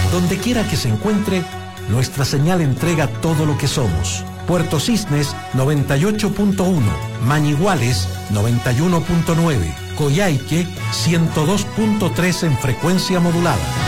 Donde quiera que se encuentre, nuestra señal entrega todo lo que somos. Puerto Cisnes 98.1, Mañiguales 91.9, Coyhaique 102.3 en frecuencia modulada.